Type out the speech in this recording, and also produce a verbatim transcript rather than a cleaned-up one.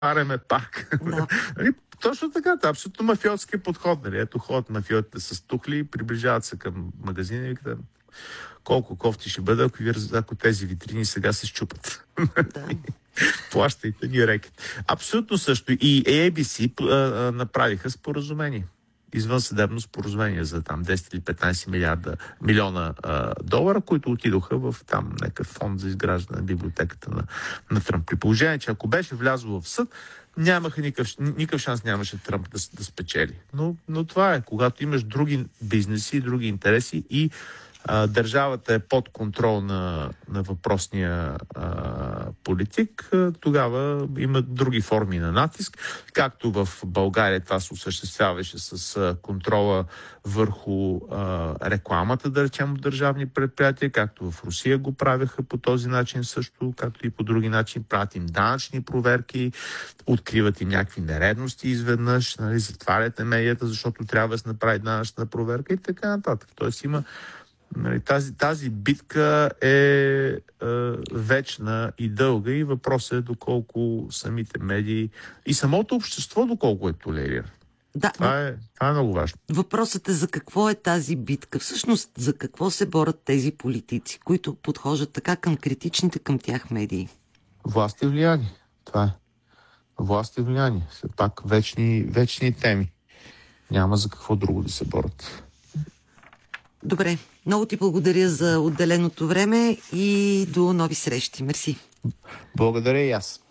Пареме пак. Да. Точно така, това е абсолютно мафиотски подход. Нали? Ето ходят мафиотите с тухли, приближават се към магазина и викат, колко кофти ще бъде, ако, ако тези витрини сега се счупат. Да. Плащайте ни рекет. Абсолютно също. И Ей Би Си а, а, направиха споразумение. Извънсъдебно споразумение за там десет или петнайсет милиарда, милиона а, долара, които отидоха в там някакъв фонд за изграждане на библиотеката на, на Тръмп. При положение, че ако беше влязло в съд, нямаха никакъв, никакъв шанс нямаше Тръмп да, да спечели. Но, но това е, когато имаш други бизнеси, други интереси и а, държавата е под контрол на, на въпросния а, политик, а, тогава има други форми на натиск. Както в България това се осъществяваше с а, контрола върху а, рекламата, да речем, от държавни предприятия, както в Русия го правяха по този начин също, както и по други начин. Правят им данъчни проверки, откриват им някакви нередности изведнъж, нали, затваряте медията, защото трябва да се направи данъчна проверка и така нататък. Тоест има Нали, тази, тази битка е, е вечна и дълга и въпросът е доколко самите медии и самото общество доколко е толерира. Да, това, е, това е много важно. Въпросът е за какво е тази битка. Всъщност за какво се борят тези политици, които подхождат така към критичните към тях медии? Власт и влияние. Това е. Власт и влияние. Все пак вечни, вечни теми. Няма за какво друго да се борят. Добре, много ти благодаря за отделеното време и до нови срещи. Мерси. Благодаря и аз.